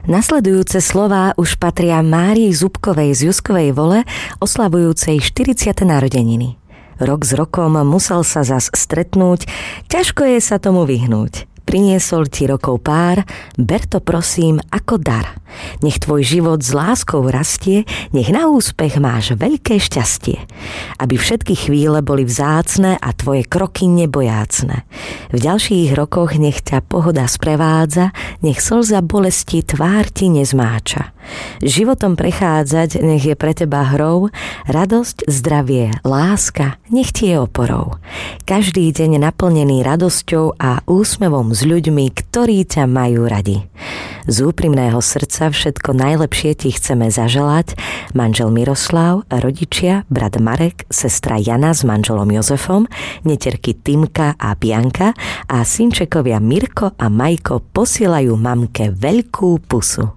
Nasledujúce slová už patria Márii Zubkovej z Juskovej Vole, oslavujúcej 40. narodeniny. Rok s rokom musel sa zas stretnúť, ťažko je sa tomu vyhnúť. Priniesol ti rokov pár, ber to prosím ako dar. Nech tvoj život s láskou rastie, nech na úspech máš veľké šťastie. Aby všetky chvíle boli vzácne a tvoje kroky nebojácne. V ďalších rokoch nech ťa pohoda sprevádza, nech slza bolesti tvár ti nezmáča. Životom prechádzať nech je pre teba hrou, radosť, zdravie, láska, nech ti je oporou. Každý deň naplnený radosťou a úsmevom s ľuďmi, ktorí ťa majú radi. Z úprimného srdca všetko najlepšie ti chceme zaželať manžel Miroslav, rodičia, brat Marek, sestra Jana s manželom Jozefom, neterky Timka a Bianka a synčekovia Mirko a Majko posielajú mamke veľkú pusu.